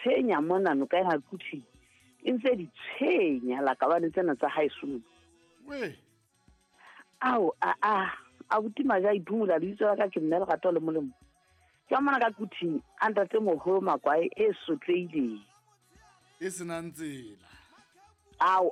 tshwenya mona no ka ena kuthi e ntse di tshwenya la ka bane tsena tsa high school we a butima ja iphumula le itse ka ke nne le gato le molemo ke mona ka kuthi anda tse moholo makwae e sotleile e senang tsela au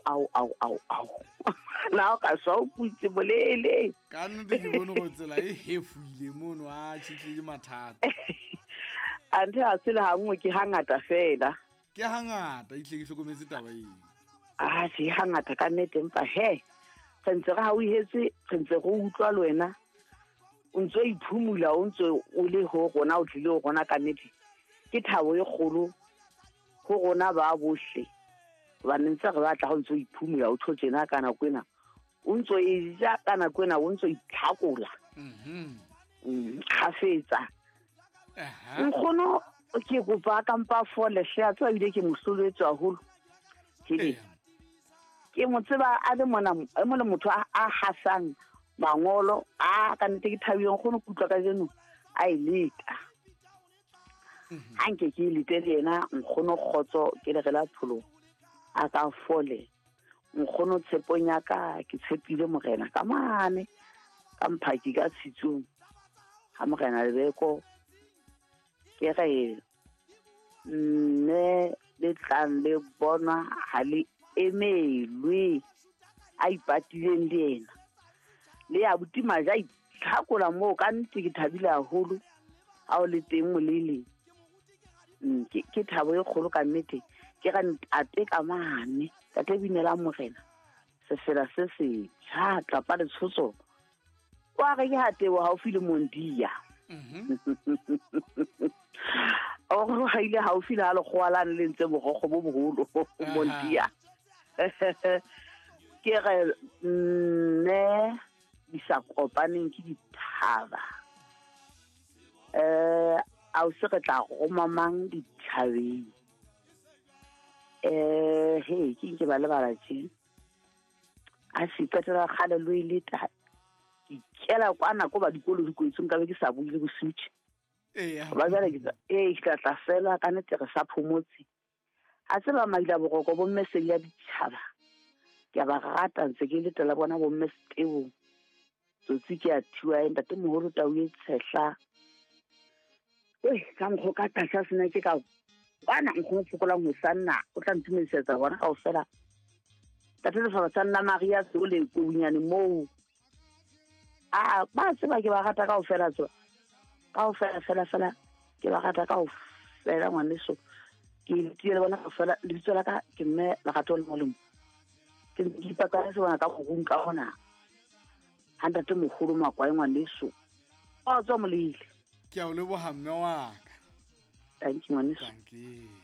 na ka so putse bolele ka nnete ke bone go tsela e hefuile mono a tšhitlile mathata ante a se le hangwe ke hangata fela ke hangata itle ke hlokometse taba eng se hangata ka nnete empa sentse ga o ihetse sentse go utlwa le wena o ntse o iphumula o ntse o le ho gona o tlile go gona ka nnete ke thabo e kgolo go gona ba bohle ba ntse re batla go ntse o iphumula o tshotjena kana kwena o ntse e ja kana kwena o ntse itlhakola khafetsa nkgono ke go ba kampa fole hle tsa ile ke mohloletswa holo ke motseba a le mona e mo le motho a hasang mangolo a ka nnete ke thabile nkgono kutlwa ka jeno a ileta hanke ke ilete le yena nkgono khotso ke le gela pholo a ka fole nkgono tsheponya ka ke tshepile morena ka mane ka mphaki ka tshitsong ha morena lebeko ke re ne le tlang le bona ha le emelwe a ipatileng le yena le ya butima ja itlhakola mo ka nnete ke thabile haholo a o le teng molele ke thabo e kgolo ka nnete ke ga ntate ka mane ka tebinela morena se fela se se tla pa le tshotso wa ga ke hatewa haufi le mondia o go ga ile haufi le a le goalane le ntse bogogo bo boholo mondia ke re ne di sa kopaneng ke dithaba a o se re tla go mamang dithabeng ke ba le balatsi a se petela khale lo ile ta ke kela kwana go ba dikolo di kwetseng ka be ke sa buile go switch ba jana ke tla fela ka nete re sa phomotse a tseba maila bogoko bo mmeseng ya ditšhaba ke ba rata ntse ke letela bona bo mmesteo tsotsi ke a thiwa ntate moholo tau e tshehla ka nkgo ka tasha sena ke ka bana nkgo tsokola mo sanna o tla ntumisetsa bona ka o fela tate le fa sanna Maria se o le kunyane mo ba tseba ke ba rata ka o fela tswa ka o fela ke ba rata ka o fela ngwaneso ke le bona ka fela le tsela ka ke mme la gato le molemo ke ipaka se bona ka go nka bona handa te mogolo makwae ngwaneso a tswa molile ke a o leboga mme wa ka thank you ngwaneso thank you